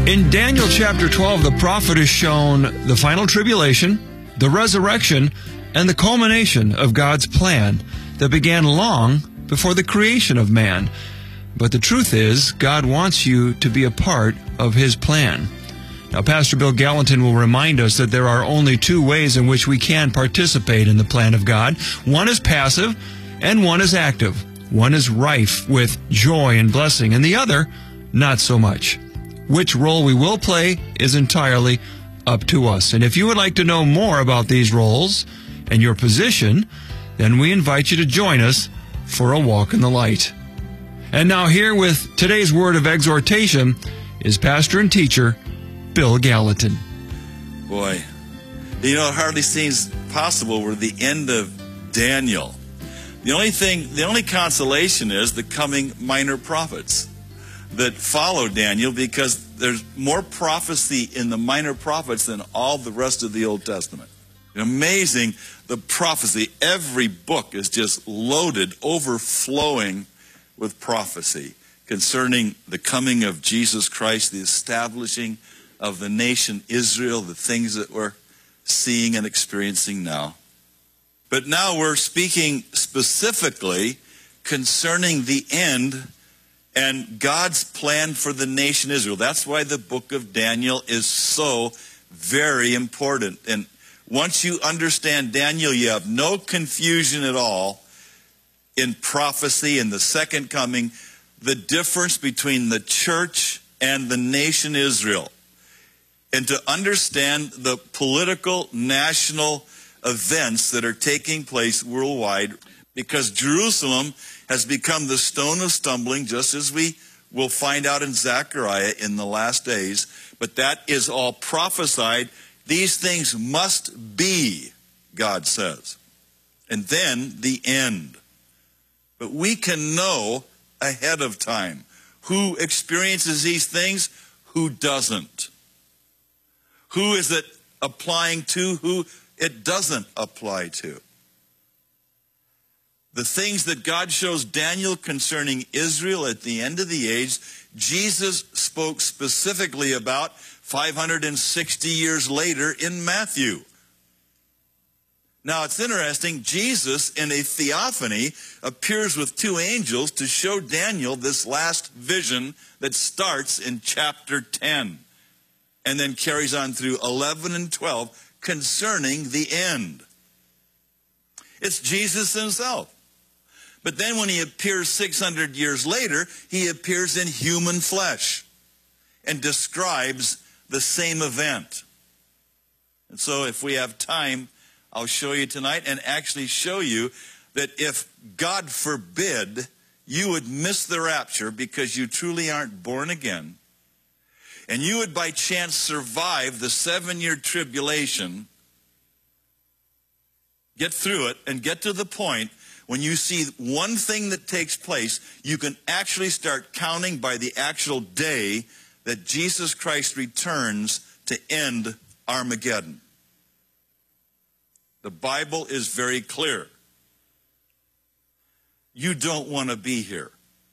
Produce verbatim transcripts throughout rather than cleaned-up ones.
In Daniel chapter twelve, the prophet is shown the final tribulation, the resurrection, and the culmination of God's plan that began long before the creation of man. But the truth is, God wants you to be a part of His plan. Now, Pastor Bill Gallatin will remind us that there are only two ways in which we can participate in the plan of God. One is passive, and one is active. One is rife with joy and blessing, and the other, not so much. Which role we will play is entirely up to us. And if you would like to know more about these roles and your position, then we invite you to join us for a walk in the light. And now here with today's word of exhortation is pastor and teacher Bill Gallatin. Boy, you know, it hardly seems possible we're the end of Daniel. The only thing, the only consolation is the coming minor prophets that follow Daniel, because there's more prophecy in the minor prophets than all the rest of the Old Testament. Amazing, the prophecy. Every book is just loaded, overflowing with prophecy concerning the coming of Jesus Christ, the establishing of the nation Israel, the things that we're seeing and experiencing now. But now we're speaking specifically concerning the end and God's plan for the nation Israel. That's why the book of Daniel is so very important. And once you understand Daniel, you have no confusion at all in prophecy and the second coming, the difference between the church and the nation Israel. And to understand the political, national events that are taking place worldwide, because Jerusalem has become the stone of stumbling, just as we will find out in Zechariah in the last days. But that is all prophesied. These things must be, God says. And then the end. But we can know ahead of time who experiences these things, who doesn't. Who is it applying to, who it doesn't apply to. The things that God shows Daniel concerning Israel at the end of the age, Jesus spoke specifically about five hundred sixty years later in Matthew. Now it's interesting, Jesus in a theophany appears with two angels to show Daniel this last vision that starts in chapter ten and then carries on through eleven and twelve concerning the end. It's Jesus himself. But then when he appears six hundred years later, he appears in human flesh and describes the same event. And so if we have time, I'll show you tonight and actually show you that if, God forbid, you would miss the rapture because you truly aren't born again, and you would by chance survive the seven-year tribulation, get through it, and get to the point when you see one thing that takes place, you can actually start counting by the actual day that Jesus Christ returns to end Armageddon. The Bible is very clear. You don't want to be here.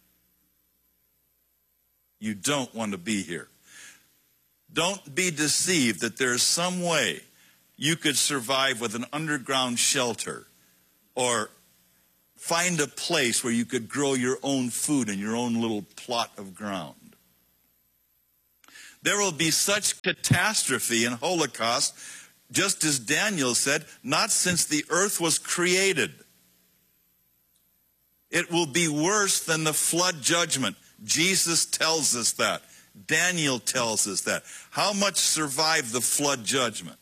You don't want to be here. Don't be deceived that there's some way you could survive with an underground shelter or find a place where you could grow your own food in your own little plot of ground. There will be such catastrophe and Holocaust, just as Daniel said, not since the earth was created. It will be worse than the flood judgment. Jesus tells us that. Daniel tells us that. How much survived the flood judgment?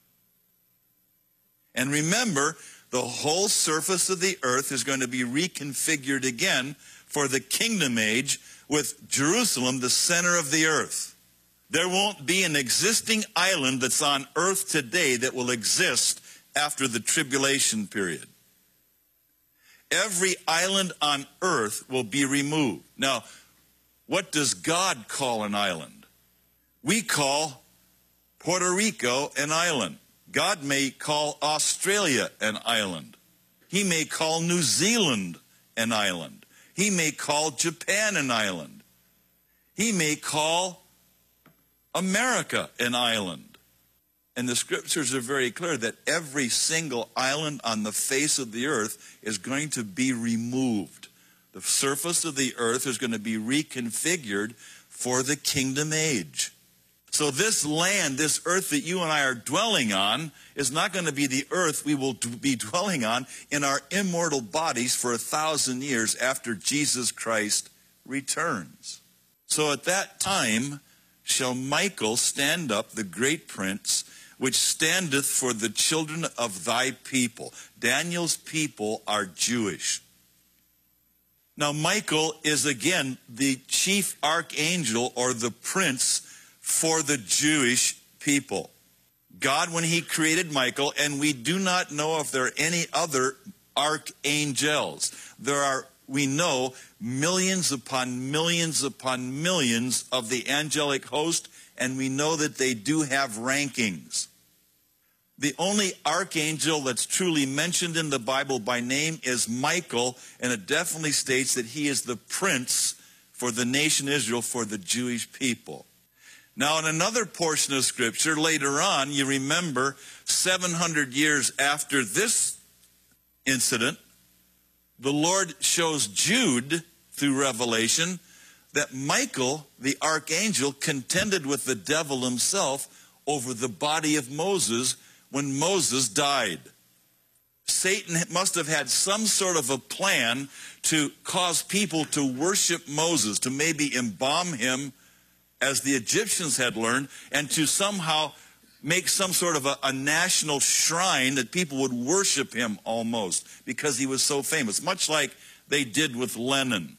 And remember, the whole surface of the earth is going to be reconfigured again for the kingdom age, with Jerusalem the center of the earth. There won't be an existing island that's on earth today that will exist after the tribulation period. Every island on earth will be removed. Now, what does God call an island? We call Puerto Rico an island. God may call Australia an island. He may call New Zealand an island. He may call Japan an island. He may call America an island. And the scriptures are very clear that every single island on the face of the earth is going to be removed. The surface of the earth is going to be reconfigured for the kingdom age. So this land, this earth that you and I are dwelling on, is not going to be the earth we will be dwelling on in our immortal bodies for a thousand years after Jesus Christ returns. So at that time shall Michael stand up, the great prince, which standeth for the children of thy people. Daniel's people are Jewish. Now Michael is again the chief archangel or the prince for the Jewish people. God, when he created Michael, and we do not know if there are any other archangels. There are, we know, millions upon millions upon millions of the angelic host, and we know that they do have rankings. The only archangel that's truly mentioned in the Bible by name is Michael, and it definitely states that he is the prince for the nation Israel, for the Jewish people. Now, in another portion of Scripture, later on, you remember, seven hundred years after this incident, the Lord shows Jude, through Revelation, that Michael, the archangel, contended with the devil himself over the body of Moses when Moses died. Satan must have had some sort of a plan to cause people to worship Moses, to maybe embalm him as the Egyptians had learned, and to somehow make some sort of a, a national shrine that people would worship him almost because he was so famous, much like they did with Lenin.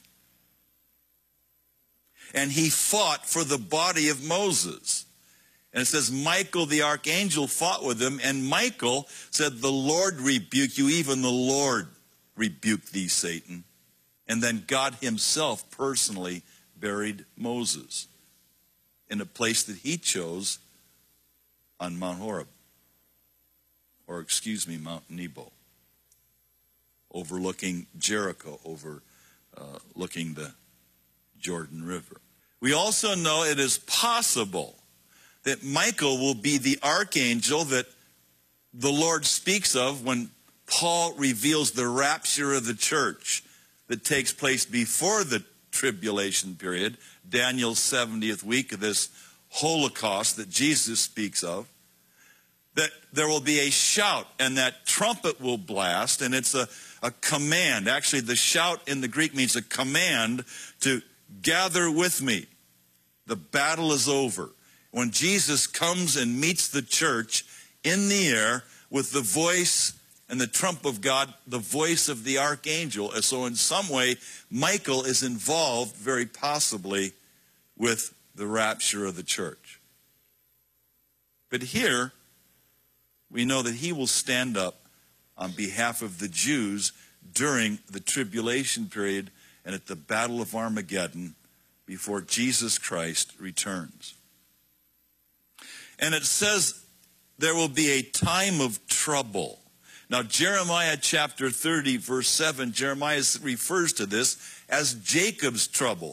And he fought for the body of Moses. And it says Michael the archangel fought with him, and Michael said, "The Lord rebuke you, even the Lord rebuke thee, Satan." And then God himself personally buried Moses in a place that he chose on Mount Horeb, or excuse me, Mount Nebo, overlooking Jericho, overlooking uh, the Jordan River. We also know it is possible that Michael will be the archangel that the Lord speaks of when Paul reveals the rapture of the church that takes place before the tribulation period, Daniel's seventieth week of this Holocaust that Jesus speaks of, that there will be a shout and that trumpet will blast, and it's a, a command. Actually, the shout in the Greek means a command to gather with me. The battle is over. When Jesus comes and meets the church in the air with the voice and the trump of God, the voice of the archangel. And so in some way, Michael is involved, very possibly, with the rapture of the church. But here, we know that he will stand up on behalf of the Jews during the tribulation period and at the Battle of Armageddon before Jesus Christ returns. And it says there will be a time of trouble. Now, Jeremiah chapter thirty, verse seven, Jeremiah refers to this as Jacob's trouble.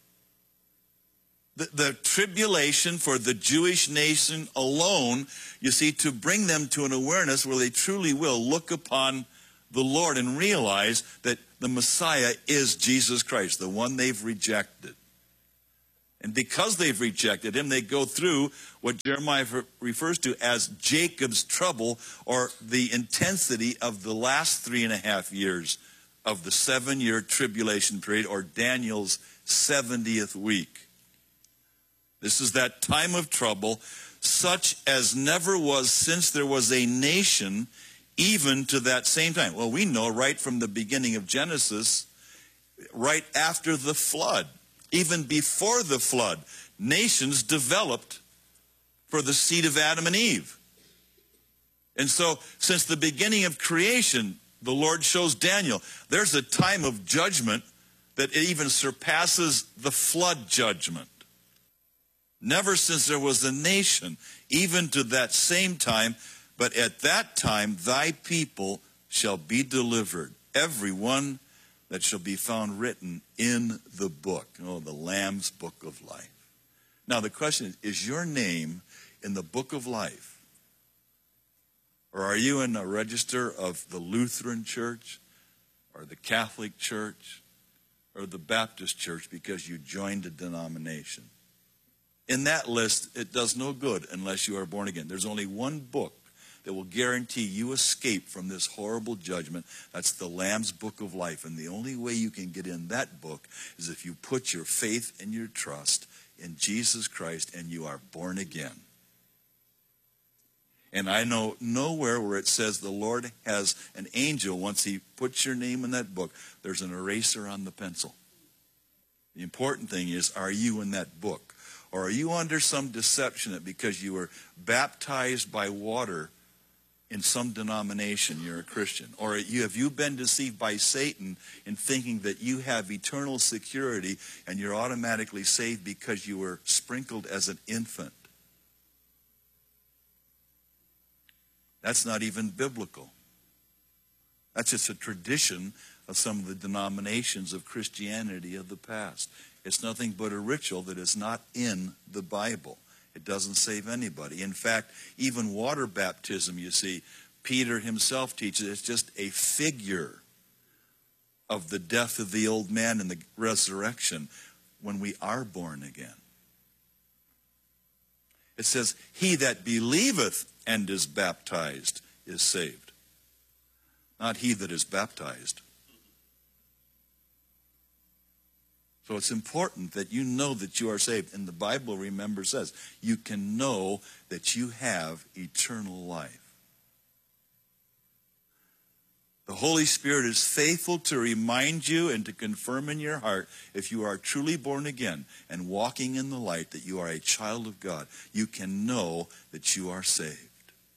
The, the tribulation for the Jewish nation alone, you see, to bring them to an awareness where they truly will look upon the Lord and realize that the Messiah is Jesus Christ, the one they've rejected. And because they've rejected him, they go through what Jeremiah refers to as Jacob's trouble, or the intensity of the last three and a half years of the seven-year tribulation period, or Daniel's seventieth week. This is that time of trouble, such as never was since there was a nation, even to that same time. Well, we know right from the beginning of Genesis, right after the flood, even before the flood, nations developed for the seed of Adam and Eve. And so, since the beginning of creation, the Lord shows Daniel, there's a time of judgment that even surpasses the flood judgment. Never since there was a nation, even to that same time, but at that time thy people shall be delivered, every one that shall be found written in the book, oh, the Lamb's book of life. Now the question is, is your name in the book of life? Or are you in the register of the Lutheran Church or the Catholic Church or the Baptist Church because you joined a denomination? In that list, it does no good unless you are born again. There's only one book that will guarantee you escape from this horrible judgment. That's the Lamb's Book of Life. And the only way you can get in that book is if you put your faith and your trust in Jesus Christ and you are born again. And I know nowhere where it says the Lord has an angel, once he puts your name in that book, there's an eraser on the pencil. The important thing is, are you in that book? Or are you under some deception that because you were baptized by water in some denomination, you're a Christian? Or you, have you been deceived by Satan in thinking that you have eternal security and you're automatically saved because you were sprinkled as an infant? That's not even biblical. That's just a tradition of some of the denominations of Christianity of the past. It's nothing but a ritual that is not in the Bible. It doesn't save anybody. In fact, even water baptism, you see, Peter himself teaches it's just a figure of the death of the old man and the resurrection when we are born again. It says, he that believeth and is baptized is saved. Not he that is baptized. So it's important that you know that you are saved. And the Bible, remember, says you can know that you have eternal life. The Holy Spirit is faithful to remind you and to confirm in your heart, if you are truly born again and walking in the light, that you are a child of God. You can know that you are saved.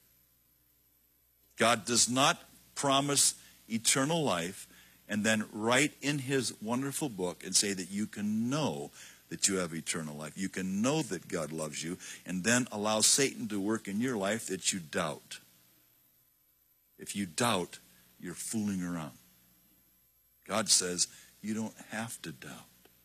God does not promise eternal life and then write in his wonderful book and say that you can know that you have eternal life. You can know that God loves you, and then allow Satan to work in your life that you doubt. If you doubt, you're fooling around. God says you don't have to doubt.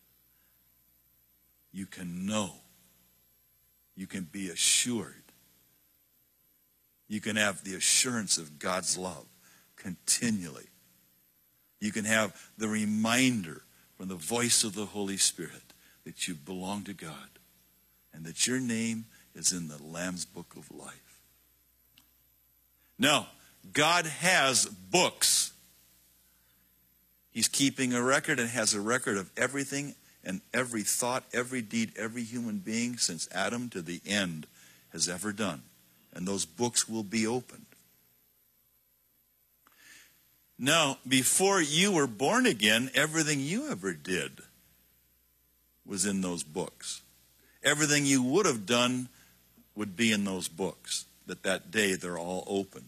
You can know. You can be assured. You can have the assurance of God's love continually. You can have the reminder from the voice of the Holy Spirit that you belong to God and that your name is in the Lamb's Book of Life. Now, God has books. He's keeping a record and has a record of everything and every thought, every deed, every human being since Adam to the end has ever done. And those books will be opened. Now, before you were born again, everything you ever did was in those books. Everything you would have done would be in those books. That that day they're all opened.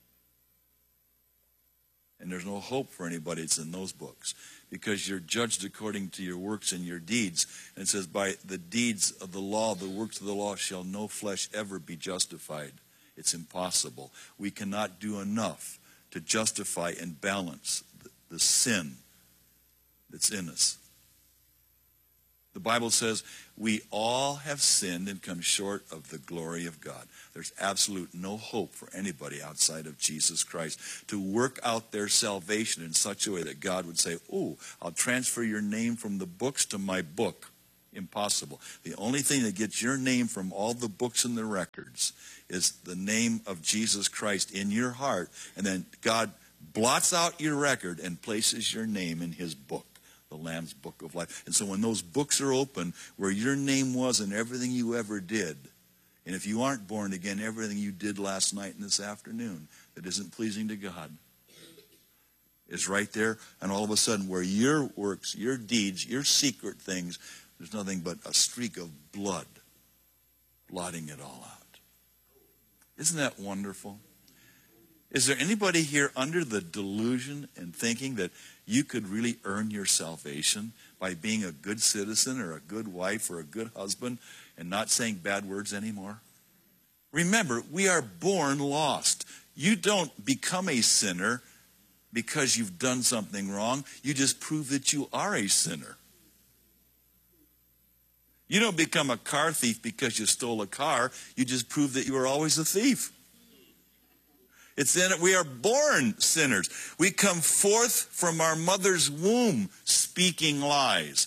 And there's no hope for anybody that's in those books, because you're judged according to your works and your deeds. And it says, by the deeds of the law, the works of the law, shall no flesh ever be justified. It's impossible. We cannot do enough to justify and balance the, the sin that's in us. The Bible says we all have sinned and come short of the glory of God. There's absolute no hope for anybody outside of Jesus Christ to work out their salvation in such a way that God would say, oh, I'll transfer your name from the books to my book. Impossible. The only thing that gets your name from all the books and the records is the name of Jesus Christ in your heart, and then God blots out your record and places your name in his book, the Lamb's Book of Life. And so when those books are open, where your name was and everything you ever did, and if you aren't born again, everything you did last night and this afternoon that isn't pleasing to God is right there. And all of a sudden, where your works, your deeds, your secret things, there's nothing but a streak of blood blotting it all out. Isn't that wonderful? Is there anybody here under the delusion and thinking that you could really earn your salvation by being a good citizen or a good wife or a good husband and not saying bad words anymore? Remember, we are born lost. You don't become a sinner because you've done something wrong. You just prove that you are a sinner. You don't become a car thief because you stole a car. You just prove that you were always a thief. It's in it. We are born sinners. We come forth from our mother's womb speaking lies.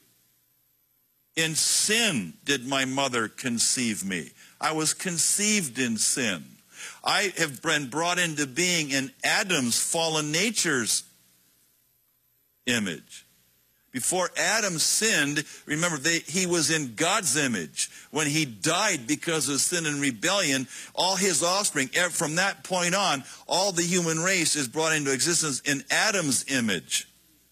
In sin did my mother conceive me. I was conceived in sin. I have been brought into being in Adam's fallen nature's image. Before Adam sinned, remember, they, he was in God's image. When he died because of sin and rebellion, all his offspring, from that point on, all the human race is brought into existence in Adam's image.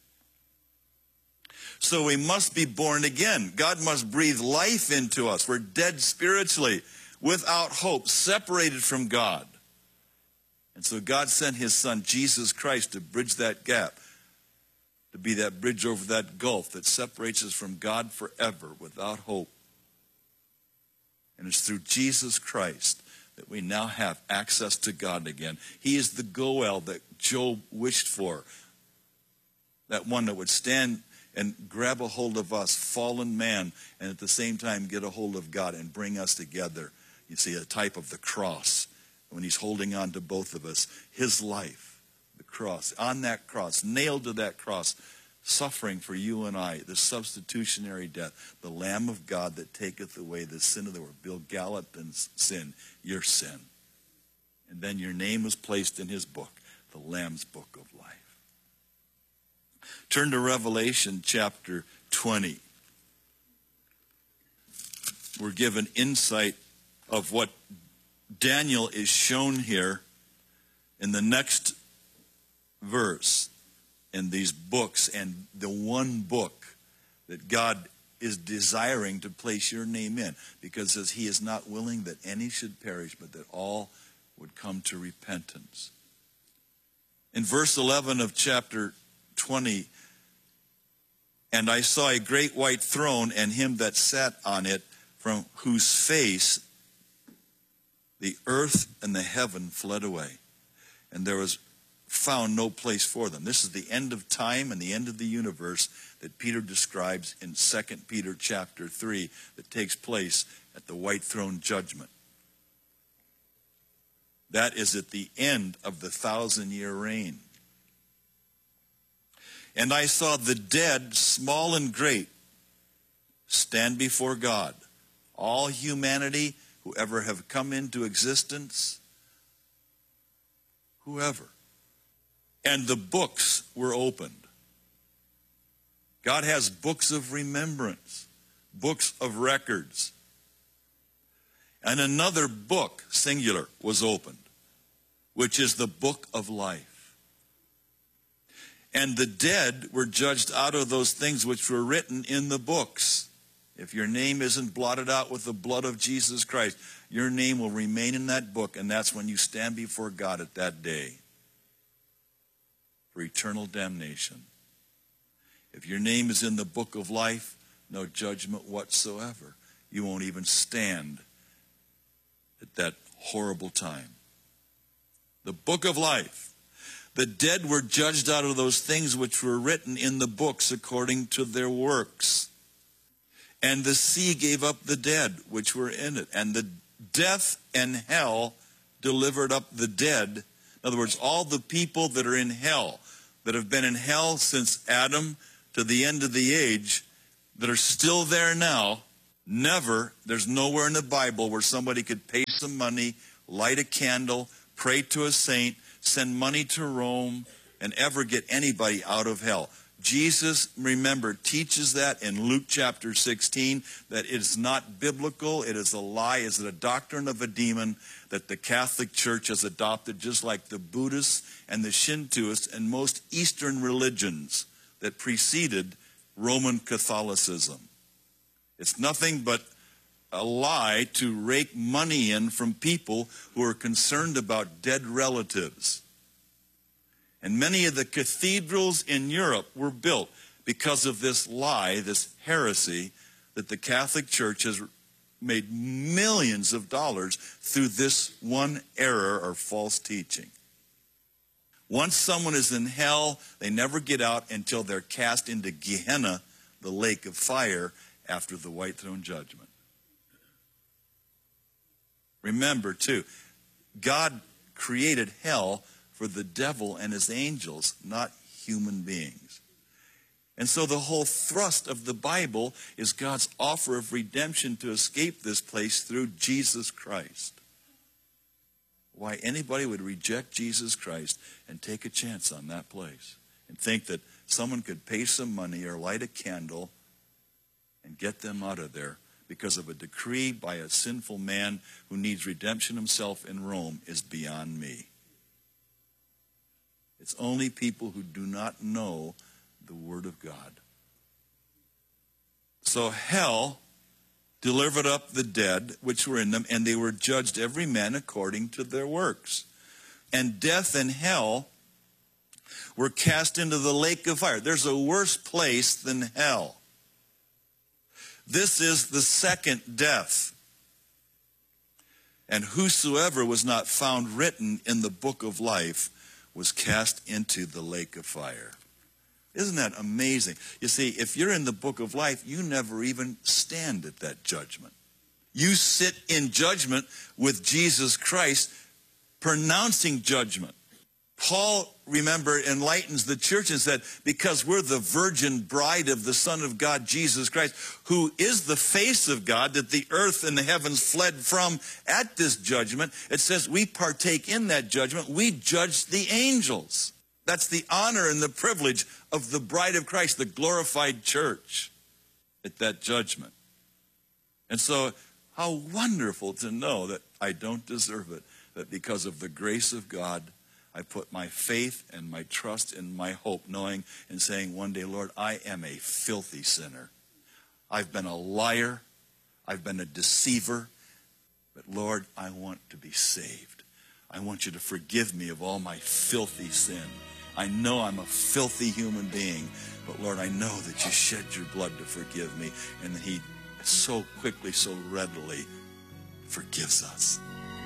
So we must be born again. God must breathe life into us. We're dead spiritually, without hope, separated from God. And so God sent his Son, Jesus Christ, to bridge that gap, to be that bridge over that gulf that separates us from God forever without hope. And it's through Jesus Christ that we now have access to God again. He is the Goel that Job wished for, that one that would stand and grab a hold of us, fallen man, and at the same time get a hold of God and bring us together. You see, a type of the cross, when he's holding on to both of us, his life. The cross, on that cross, nailed to that cross, suffering for you and I, the substitutionary death, the Lamb of God that taketh away the sin of the world. Bill Gallatin's sin, your sin. And then your name was placed in his book, the Lamb's Book of Life. Turn to Revelation chapter twenty. We're given insight of what Daniel is shown here in the next verse in these books, and the one book that God is desiring to place your name in, because as he is not willing that any should perish, but that all would come to repentance. In verse eleven of chapter twenty, and I saw a great white throne, and him that sat on it, from whose face the earth and the heaven fled away, and there was found no place for them. This is the end of time and the end of the universe that Peter describes in Second Peter chapter three, that takes place at the white throne judgment. That is at the end of the thousand year reign. And I saw the dead, small and great, stand before God. All humanity, whoever have come into existence, whoever. And the books were opened. God has books of remembrance, books of records. And another book, singular, was opened, which is the book of life. And the dead were judged out of those things which were written in the books. If your name isn't blotted out with the blood of Jesus Christ, your name will remain in that book, and that's when you stand before God at that day for eternal damnation. If your name is in the book of life, no judgment whatsoever. You won't even stand at that horrible time. The book of life. The dead were judged out of those things which were written in the books according to their works. And the sea gave up the dead which were in it. And the death and hell delivered up the dead. In other words, all the people that are in hell, that have been in hell since Adam to the end of the age, that are still there now, never, there's nowhere in the Bible where somebody could pay some money, light a candle, pray to a saint, send money to Rome, and ever get anybody out of hell. Jesus, remember, teaches that in Luke chapter sixteen, that it is not biblical, it is a lie, it is a doctrine of a demon that the Catholic Church has adopted, just like the Buddhists and the Shintoists and most Eastern religions that preceded Roman Catholicism. It's nothing but a lie to rake money in from people who are concerned about dead relatives. And many of the cathedrals in Europe were built because of this lie, this heresy, that the Catholic Church has made millions of dollars through this one error or false teaching. Once someone is in hell, they never get out until they're cast into Gehenna, the lake of fire, after the white throne judgment. Remember, too, God created hell for the devil and his angels, not human beings. And so the whole thrust of the Bible is God's offer of redemption to escape this place through Jesus Christ. Why anybody would reject Jesus Christ and take a chance on that place and think that someone could pay some money or light a candle and get them out of there because of a decree by a sinful man who needs redemption himself in Rome is beyond me. It's only people who do not know the Word of God. So hell delivered up the dead which were in them, and they were judged every man according to their works. And death and hell were cast into the lake of fire. There's a worse place than hell. This is the second death. And whosoever was not found written in the book of life was cast into the lake of fire. Isn't that amazing? You see, if you're in the book of life, you never even stand at that judgment. You sit in judgment with Jesus Christ, pronouncing judgment. Paul, remember, enlightens the church and said, because we're the virgin bride of the Son of God, Jesus Christ, who is the face of God that the earth and the heavens fled from at this judgment, it says we partake in that judgment. We judge the angels. That's the honor and the privilege of the bride of Christ, the glorified church, at that judgment. And so, how wonderful to know that I don't deserve it, that because of the grace of God, I put my faith and my trust and my hope, knowing and saying one day, Lord, I am a filthy sinner. I've been a liar. I've been a deceiver. But Lord, I want to be saved. I want you to forgive me of all my filthy sin. I know I'm a filthy human being, but Lord, I know that you shed your blood to forgive me, and that he so quickly, so readily forgives us.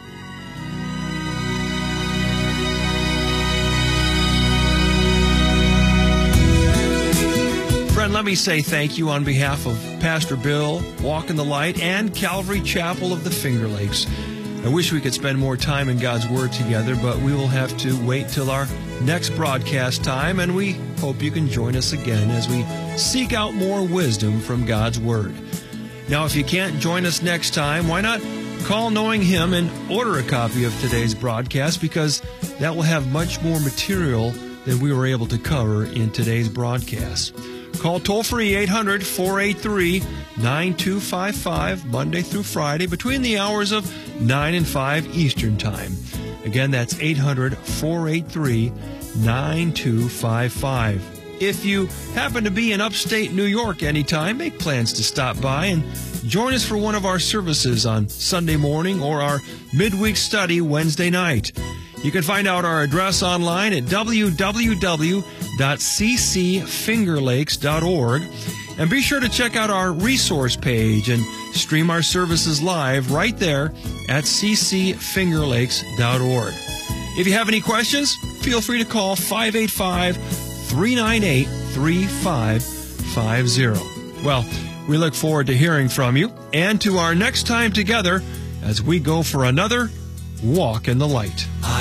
Friend, let me say thank you on behalf of Pastor Bill, Walk in the Light, and Calvary Chapel of the Finger Lakes. I wish we could spend more time in God's Word together, but we will have to wait till our next broadcast time, and we hope you can join us again as we seek out more wisdom from God's Word. Now, if you can't join us next time, why not call Knowing Him and order a copy of today's broadcast, because that will have much more material than we were able to cover in today's broadcast. Call toll-free eight hundred, four eight three, nine two five five Monday through Friday between the hours of nine and five Eastern Time. Again, that's eight hundred, four eight three, nine two five five. If you happen to be in upstate New York anytime, make plans to stop by and join us for one of our services on Sunday morning or our midweek study Wednesday night. You can find out our address online at w w w dot c c finger lakes dot org. And be sure to check out our resource page and stream our services live right there at c c finger lakes dot org. If you have any questions, feel free to call five eight five, three nine eight, three five five zero. Well, we look forward to hearing from you and to our next time together as we go for another Walk in the Light.